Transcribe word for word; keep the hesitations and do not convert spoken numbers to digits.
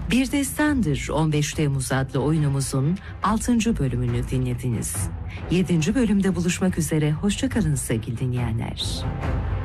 Bir Destandır on beş Temmuz adlı oyunumuzun altıncı bölümünü dinlediniz. yedinci bölümde buluşmak üzere, hoşça kalın sevgili dinleyenler.